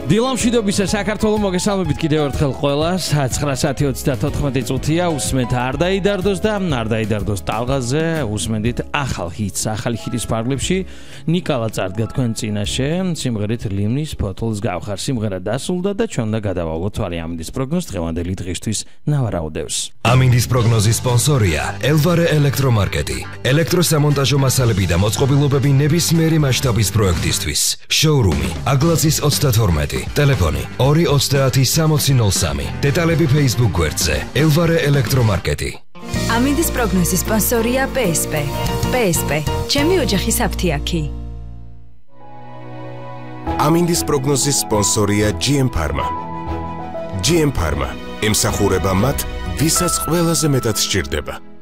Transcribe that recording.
დილამშვიდობისა საქართველოს მოგესალმებით კიდევ ერთხელ ყველას 9:34 წუთია უსმენთ არ დაიდარდოს და არ დაიდარდოს ტალღაზე უსმენთ ახალ ჰიტს ახალი ჰიტის პარკლებში ნიკალა წარდგა თქვენ წინაშე სიმღერით ლიმნის ფოთოლს გავხარ სიმღერა დასრულდა და ჩვენ და გადავალოთ თვალი ამინდის პროგნოზ დღევანდელი დღისთვის ნავარაუდევს ამინდის პროგნოზის სპონსორია ელვარე ელექტრომარკეტი ელექტროსამონტაჟო მასალები და მოწყობილობები ნებისმიერი მასშტაბის პროექტისთვის შოურუმი აგლაძის 32 Telefoni 230 დეტალები Facebook გვერდზე ელვარე ელექტრომარკეტი ამინდის პროგნოზის სპონსორია PSP PSP ჩემი ოჯახის აფთიაქი ამინდის პროგნოზის სპონსორია GM Pharma GM Pharma ემსახურება მათ ვისაც ყველაზე მეტად სჭირდება